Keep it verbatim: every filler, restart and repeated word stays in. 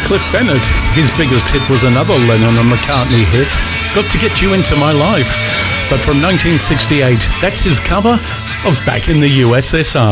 Cliff Bennett. His biggest hit was another Lennon and McCartney hit, Got to Get You Into My Life. But from nineteen sixty-eight, that's his cover of Back in the U S S R.